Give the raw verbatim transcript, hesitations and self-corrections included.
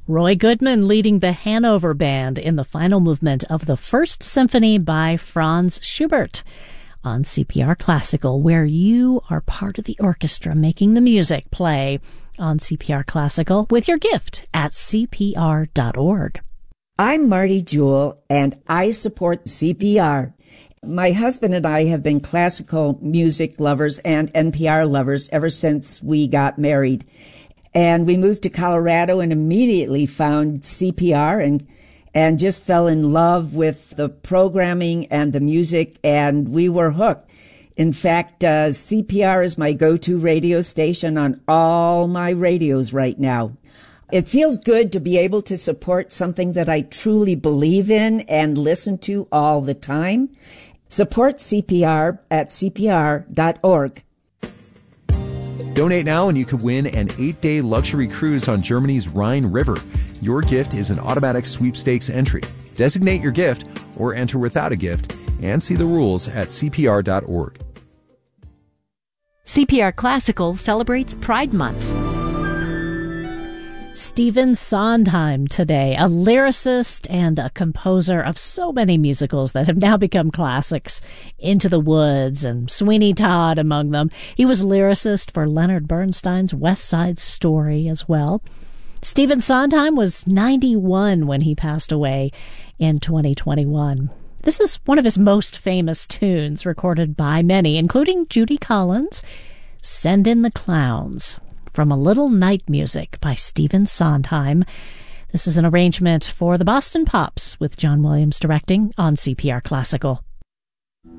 Roy Goodman leading the Hanover Band in the final movement of the First Symphony by Franz Schubert on C P R Classical, where you are part of the orchestra making the music play on C P R Classical with your gift at C P R dot org. I'm Marty Jewell, and I support C P R. My husband and I have been classical music lovers and N P R lovers ever since we got married. And we moved to Colorado and immediately found C P R and and just fell in love with the programming and the music, and we were hooked. In fact, uh, C P R is my go-to radio station on all my radios right now. It feels good to be able to support something that I truly believe in and listen to all the time. Support C P R at C P R dot org. Donate now and you could win an eight-day luxury cruise on Germany's Rhine River. Your gift is an automatic sweepstakes entry. Designate your gift or enter without a gift and see the rules at C P R dot org. C P R Classical celebrates Pride Month. Stephen Sondheim today, a lyricist and a composer of so many musicals that have now become classics, Into the Woods and Sweeney Todd among them. He was lyricist for Leonard Bernstein's West Side Story as well. Stephen Sondheim was ninety-one when he passed away in twenty twenty-one. This is one of his most famous tunes, recorded by many, including Judy Collins, Send in the Clowns, from A Little Night Music by Stephen Sondheim. This is an arrangement for the Boston Pops with John Williams directing on C P R Classical.